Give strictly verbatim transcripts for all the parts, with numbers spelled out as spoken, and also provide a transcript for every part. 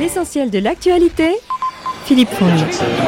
L'essentiel de l'actualité, Philippe Fournier.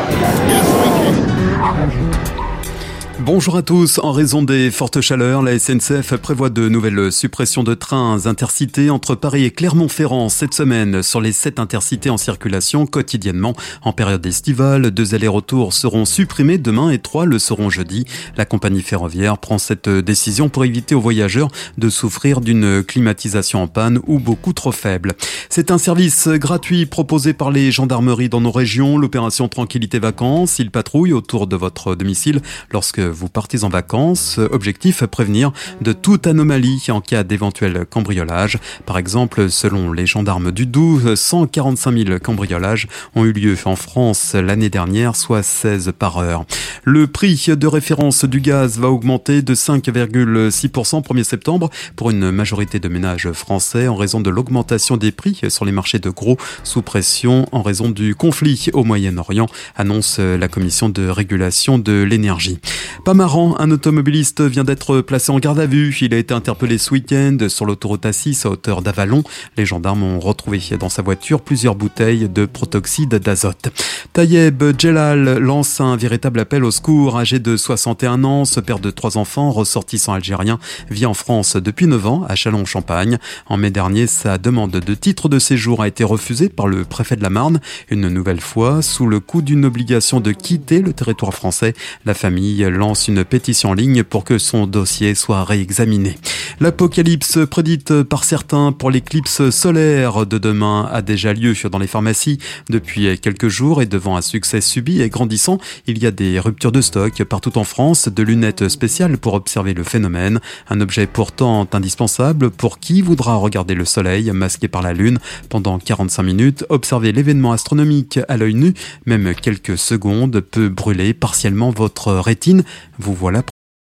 Bonjour à tous. En raison des fortes chaleurs, la S N C F prévoit de nouvelles suppressions de trains intercités entre Paris et Clermont-Ferrand cette semaine sur les sept intercités en circulation quotidiennement en période estivale. Deux allers-retours seront supprimés demain et trois le seront jeudi. La compagnie ferroviaire prend cette décision pour éviter aux voyageurs de souffrir d'une climatisation en panne ou beaucoup trop faible. C'est un service gratuit proposé par les gendarmeries dans nos régions. L'opération Tranquillité Vacances, il patrouille autour de votre domicile lorsque vous partez en vacances. Objectif, prévenir de toute anomalie en cas d'éventuel cambriolage. Par exemple, selon les gendarmes du Doubs, cent quarante-cinq mille cambriolages ont eu lieu en France l'année dernière, soit seize par heure. Le prix de référence du gaz va augmenter de cinq virgule six pour cent au premier septembre pour une majorité de ménages français en raison de l'augmentation des prix sur les marchés de gros sous pression en raison du conflit au Moyen-Orient, annonce la Commission de régulation de l'énergie. Pas marrant, un automobiliste vient d'être placé en garde à vue. Il a été interpellé ce week-end sur l'autoroute A six à hauteur d'Avalon. Les gendarmes ont retrouvé dans sa voiture plusieurs bouteilles de protoxyde d'azote. Tayeb Djellal lance un véritable appel au secours. Âgé de soixante et un ans, ce père de trois enfants, ressortissant algérien, vit en France depuis neuf ans à Châlons-en-Champagne. En mai dernier, sa demande de titre de séjour a été refusée par le préfet de la Marne. Une nouvelle fois, sous le coup d'une obligation de quitter le territoire français, la famille lance une pétition en ligne pour que son dossier soit réexaminé. L'apocalypse prédite par certains pour l'éclipse solaire de demain a déjà lieu dans les pharmacies depuis quelques jours et devant un succès subi et grandissant, il y a des ruptures de stock partout en France, de lunettes spéciales pour observer le phénomène, un objet pourtant indispensable pour qui voudra regarder le soleil masqué par la lune pendant quarante-cinq minutes, observer l'événement astronomique à l'œil nu, même quelques secondes peut brûler partiellement votre rétine. Vous voilà.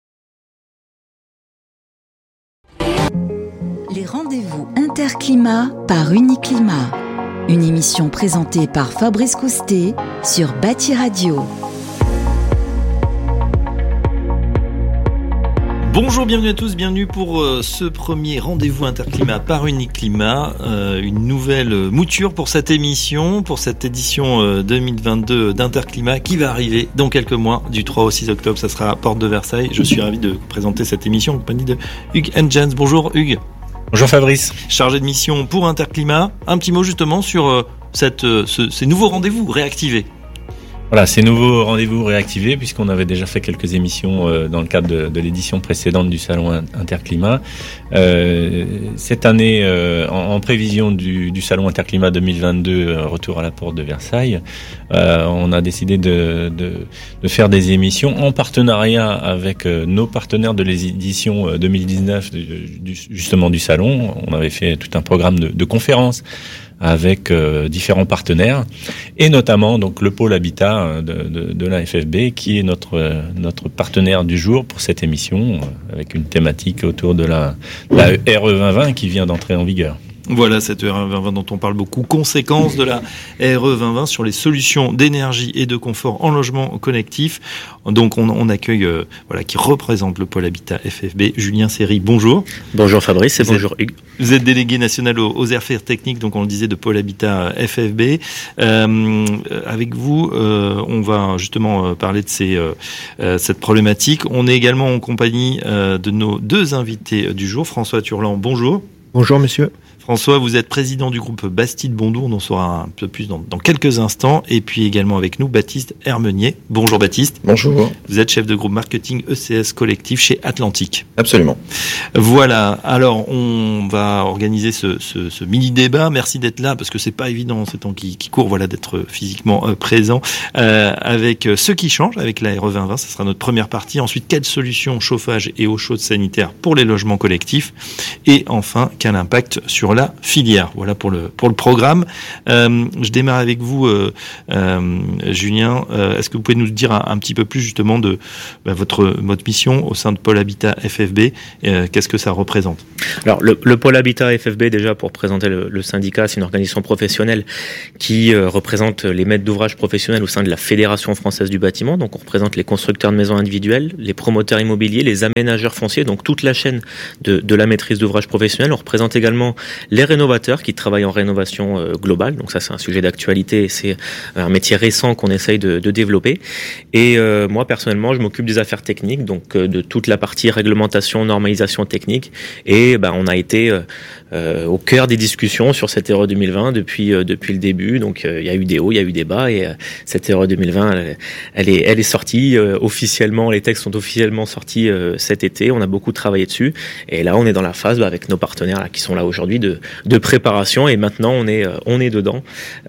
Les rendez-vous Interclimat par Uniclimat. Une émission présentée par Fabrice Coustet sur Bâti Radio. Bonjour, bienvenue à tous, bienvenue pour euh, ce premier rendez-vous Interclimat par Uniclimat, euh, une nouvelle mouture pour cette émission, pour cette édition euh, deux mille vingt-deux d'Interclimat qui va arriver dans quelques mois, du trois au six octobre, ça sera à Porte de Versailles. Je suis ravi de présenter cette émission en compagnie de Hugues Engels. Bonjour Hugues. Bonjour Fabrice. Chargé de mission pour Interclimat, un petit mot justement sur euh, cette, euh, ce, ces nouveaux rendez-vous réactivés. Voilà, ces nouveaux rendez-vous réactivés, puisqu'on avait déjà fait quelques émissions euh, dans le cadre de, de l'édition précédente du Salon Interclimat. Euh, cette année, euh, en, en prévision du, du Salon Interclimat deux mille vingt-deux, euh, retour à la Porte de Versailles, euh, on a décidé de, de, de faire des émissions en partenariat avec euh, nos partenaires de l'édition deux mille dix-neuf, du, du, justement du Salon. On avait fait tout un programme de, de conférences avec euh, différents partenaires et notamment donc le pôle habitat de, de, de la F F B qui est notre euh, notre partenaire du jour pour cette émission euh, avec une thématique autour de la, la R E vingt vingt qui vient d'entrer en vigueur. Voilà cette R E vingt vingt dont on parle beaucoup, conséquences de la R E vingt vingt sur les solutions d'énergie et de confort en logement collectif. Donc on, on accueille, euh, voilà, qui représente le pôle habitat F F B, Julien Serry. Bonjour. Bonjour Fabrice et vous bonjour êtes, Hugues. Vous êtes délégué national aux, aux affaires techniques, donc on le disait, de pôle habitat F F B. Euh, avec vous, euh, on va justement parler de ces, euh, cette problématique. On est également en compagnie euh, de nos deux invités du jour. François Turlan, bonjour. Bonjour monsieur. François, vous êtes président du groupe Bastide Bondour, on en saura un peu plus dans, dans quelques instants. Et puis également avec nous, Baptiste Hermenier. Bonjour Baptiste. Bonjour. Vous êtes chef de groupe marketing E C S collectif chez Atlantique. Absolument. Voilà, alors on va organiser ce, ce, ce mini-débat. Merci d'être là, parce que c'est pas évident en ce temps qui, qui court, voilà, d'être physiquement euh, présent. Euh, avec euh, ce qui change, avec la R E vingt vingt, ce sera notre première partie. Ensuite, quelles solutions chauffage et eau chaude sanitaire pour les logements collectifs. Et enfin, quel impact sur la filière. Voilà pour le pour le programme. Euh, je démarre avec vous, euh, euh, Julien. Euh, est-ce que vous pouvez nous dire un, un petit peu plus justement de bah, votre votre mission au sein de Pôle Habitat F F B? euh, Qu'est-ce que ça représente? Alors le, le Pôle Habitat F F B, déjà pour présenter le, le syndicat, c'est une organisation professionnelle qui euh, représente les maîtres d'ouvrage professionnels au sein de la Fédération française du bâtiment. Donc on représente les constructeurs de maisons individuelles, les promoteurs immobiliers, les aménageurs fonciers, donc toute la chaîne de, de la maîtrise d'ouvrage professionnel. On représente également les rénovateurs qui travaillent en rénovation euh, globale. Donc ça, c'est un sujet d'actualité, et c'est un métier récent qu'on essaye de, de développer. Et euh, moi, personnellement, je m'occupe des affaires techniques, donc euh, de toute la partie réglementation, normalisation technique. Et ben, on a été euh, euh, au cœur des discussions sur cette R E deux mille vingt depuis euh, depuis le début. Donc euh, il y a eu des hauts, il y a eu des bas, et euh, cette R E deux mille vingt, elle, elle est elle est sortie euh, officiellement. Les textes sont officiellement sortis euh, cet été. On a beaucoup travaillé dessus, et là on est dans la phase bah, avec nos partenaires là, qui sont là aujourd'hui de de préparation, et maintenant on est euh, on est dedans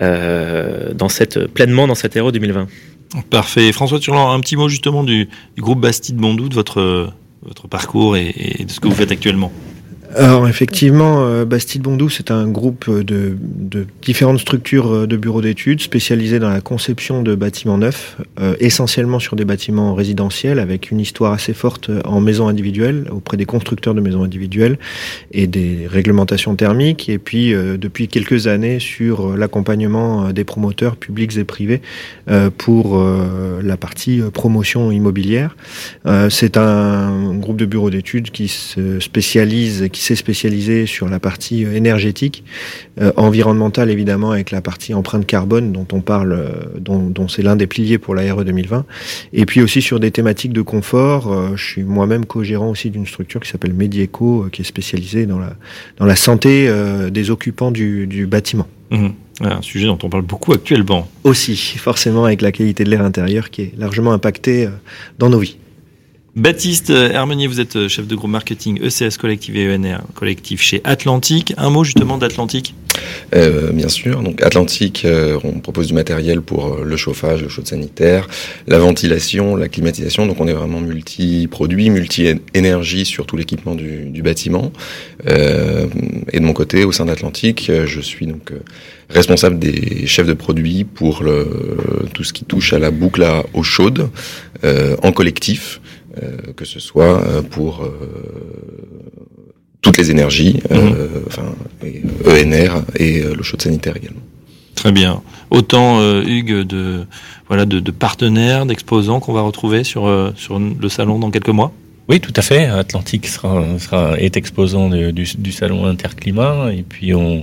euh, dans cette pleinement dans cette R E deux mille vingt. Parfait. François Turlan, un petit mot justement du, du groupe Bastide-Bondou, de votre votre parcours et, et de ce que vous faites actuellement. Alors effectivement, euh, Bastide-Bondou, c'est un groupe de, de différentes structures de bureaux d'études spécialisées dans la conception de bâtiments neufs, euh, essentiellement sur des bâtiments résidentiels, avec une histoire assez forte en maisons individuelles, auprès des constructeurs de maisons individuelles et des réglementations thermiques, et puis euh, depuis quelques années sur l'accompagnement des promoteurs publics et privés euh, pour euh, la partie promotion immobilière. Euh, c'est un groupe de bureaux d'études qui se spécialise, qui s'est spécialisé sur la partie énergétique, euh, environnementale évidemment, avec la partie empreinte carbone dont on parle, euh, dont, dont c'est l'un des piliers pour la R E deux mille vingt, et puis aussi sur des thématiques de confort. Euh, je suis moi-même co-gérant aussi d'une structure qui s'appelle Medieco, euh, qui est spécialisée dans la dans la santé euh, des occupants du, du bâtiment. Mmh. Un sujet dont on parle beaucoup actuellement. Aussi, forcément, avec la qualité de l'air intérieur qui est largement impactée euh, dans nos vies. Baptiste Hermenier, vous êtes chef de groupe marketing E C S Collective et E N R Collectif chez Atlantic. Un mot justement d'Atlantic ? Euh, bien sûr. Donc Atlantic, euh, on propose du matériel pour le chauffage, le chaude sanitaire, la ventilation, la climatisation. Donc on est vraiment multi-produits, multi-énergie sur tout l'équipement du, du bâtiment. Euh, et de mon côté, au sein d'Atlantic, je suis donc responsable des chefs de produits pour le, tout ce qui touche à la boucle à eau chaude euh, en collectif. Euh, que ce soit euh, pour euh, toutes les énergies, euh, mmh. enfin et E N R et euh, l'eau chaude sanitaire également. Très bien. Autant euh, Hugues de voilà de, de partenaires, d'exposants qu'on va retrouver sur euh, sur le salon dans quelques mois. Oui, tout à fait. Atlantic sera, sera est exposant de, du, du salon Interclimat, et puis on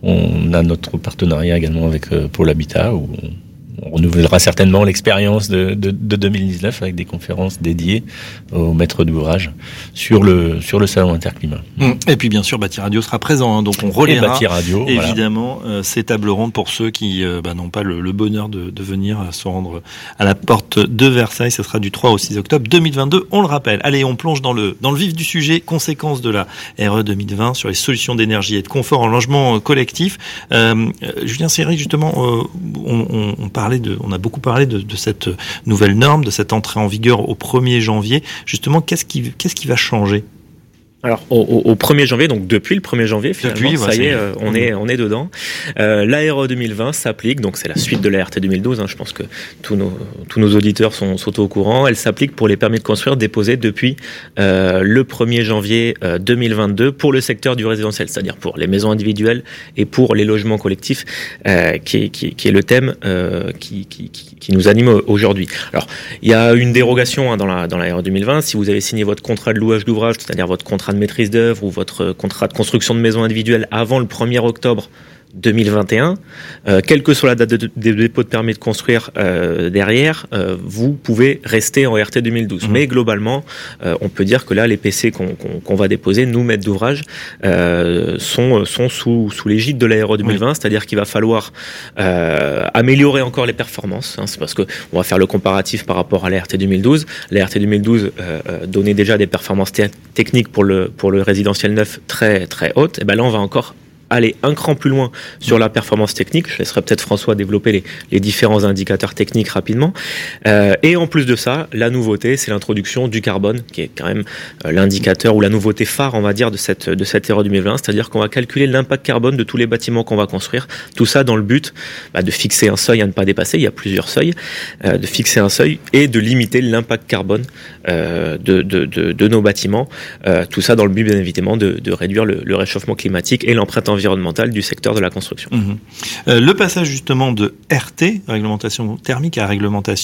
on a notre partenariat également avec euh, Pôle Habitat, où on, on renouvellera certainement l'expérience de, de, de deux mille dix-neuf avec des conférences dédiées aux maîtres d'ouvrage sur le, sur le salon Interclimat. Et puis bien sûr, Bâti Radio sera présent, hein, donc on relaiera Radio, évidemment voilà. euh, ces tables rondes pour ceux qui euh, bah, n'ont pas le, le bonheur de, de venir euh, se rendre à la porte de Versailles. Ce sera du trois au six octobre deux mille vingt-deux, on le rappelle. Allez, on plonge dans le, dans le vif du sujet, conséquences de la R E deux mille vingt sur les solutions d'énergie et de confort en logement collectif. Euh, Julien Serry, justement, euh, on, on, on parlait De, on a beaucoup parlé de, de cette nouvelle norme, de cette entrée en vigueur au premier janvier. Justement, qu'est-ce qui, qu'est-ce qui va changer ? Alors au, au premier janvier, donc depuis le premier janvier, finalement, depuis, ça ouais, y est, euh, on est on est dedans. Euh, la R E deux mille vingt s'applique, donc c'est la suite de la R T deux mille douze. Hein, je pense que tous nos tous nos auditeurs sont, sont au courant. Elle s'applique pour les permis de construire déposés depuis euh, le premier janvier euh, deux mille vingt-deux pour le secteur du résidentiel, c'est-à-dire pour les maisons individuelles et pour les logements collectifs, euh, qui est qui, qui est le thème euh, qui, qui qui qui nous anime aujourd'hui. Alors il y a une dérogation hein, dans la dans la R E deux mille vingt. Si vous avez signé votre contrat de louage d'ouvrage, c'est-à-dire votre contrat de maîtrise d'œuvre ou votre contrat de construction de maison individuelle avant le premier octobre deux mille vingt et un, euh, quelle que soit la date de, de, de dépôt de permis de construire euh, derrière, euh, vous pouvez rester en R T deux mille douze. Mmh. Mais globalement, euh, on peut dire que là, les P C qu'on, qu'on, qu'on va déposer, nous, maîtres d'ouvrage, euh, sont, sont sous, sous l'égide de la R E deux mille vingt, oui. C'est-à-dire qu'il va falloir euh, améliorer encore les performances. Hein, c'est parce que on va faire le comparatif par rapport à la R T deux mille douze. La R T deux mille douze euh, donnait déjà des performances te- techniques pour le, pour le résidentiel neuf très, très hautes. Et ben là, on va encore aller un cran plus loin sur la performance technique. Je laisserai peut-être François développer les, les différents indicateurs techniques rapidement. Euh, et en plus de ça, la nouveauté, c'est l'introduction du carbone, qui est quand même euh, l'indicateur ou la nouveauté phare, on va dire, de cette de cette R E deux mille vingt. C'est-à-dire qu'on va calculer l'impact carbone de tous les bâtiments qu'on va construire. Tout ça dans le but bah, de fixer un seuil à ne pas dépasser. Il y a plusieurs seuils. Euh, de fixer un seuil et de limiter l'impact carbone euh, de, de, de, de nos bâtiments. Euh, tout ça dans le but, bien évidemment, de, de réduire le, le réchauffement climatique et l'empreinte environnementale environnementale du secteur de la construction. Mmh. Euh, le passage justement de R T, réglementation thermique, à réglementation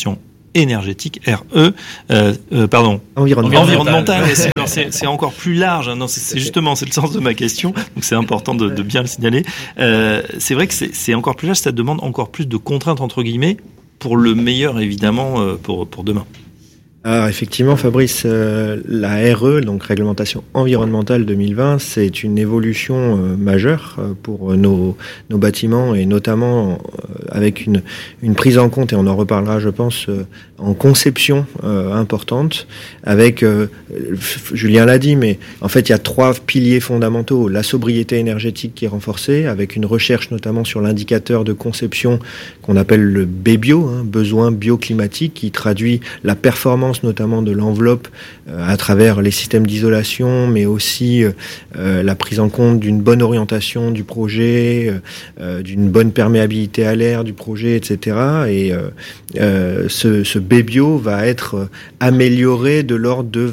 énergétique, R E, euh, euh, pardon, environnemental. environnemental. c'est, alors c'est, c'est encore plus large. Hein. Non, c'est, c'est justement, c'est le sens de ma question. Donc c'est important de, de bien le signaler. Euh, c'est vrai que c'est, c'est encore plus large. Ça demande encore plus de contraintes entre guillemets pour le meilleur, évidemment, euh, pour pour demain. Alors effectivement, Fabrice, euh, la R E, donc réglementation environnementale deux mille vingt, c'est une évolution euh, majeure euh, pour nos, nos bâtiments et notamment euh, avec une, une prise en compte, et on en reparlera je pense, euh, en conception euh, importante, avec, euh, Julien l'a dit, mais en fait il y a trois piliers fondamentaux. La sobriété énergétique qui est renforcée, avec une recherche notamment sur l'indicateur de conception qu'on appelle le B B I O, hein, besoin bioclimatique, qui traduit la performance notamment de l'enveloppe euh, à travers les systèmes d'isolation, mais aussi euh, la prise en compte d'une bonne orientation du projet, euh, d'une bonne perméabilité à l'air du projet, et cetera. Et euh, euh, ce, ce B B I O va être amélioré de l'ordre de